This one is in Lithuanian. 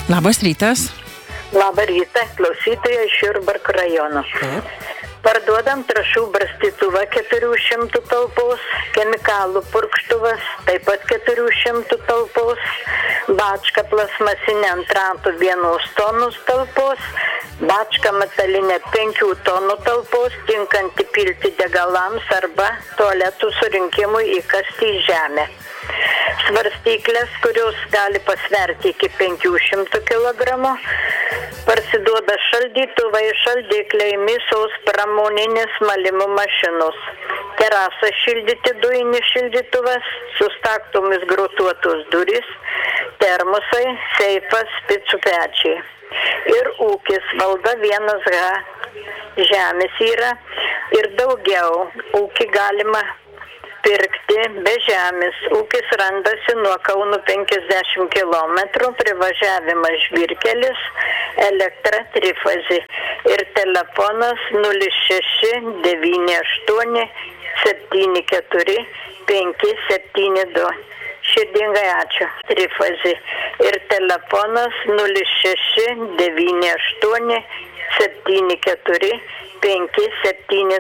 Labas rytas. Labą rytą, klausytojai iš Jurbarko rajono. Parduodam trąšų barstytuvą 400 talpos, chemikalų purkštuvas taip pat 400 talpos, bačką plasmasinę ant ratų 1 tonus talpos, bačką metalinę 5 tonų talpos, tinkanti pilti degalams arba tualetų surinkimui įkasti į žemę. Svarstyklės, kurios gali pasverti iki 500 kg, parsiduoda šaldytuvai, šaldikliai, mėsos pramoninės malimo mašinos. Terasą šildyti dujinis šildytuvas, su staktomis grotuotos durys, termosai, seifas, picų pečiai. Ir ūkis valda 1H. Žemės yra ir daugiau. Ūkį galima pirkti be žemės. Ūkis randasi nuo Kauno 50 km, privažiavimas Žvyrkelis, elektra trifazė ir telefonas 06 98 74 572. Širdingai ačiū. Trifazė ir telefonas 06 98 74 572.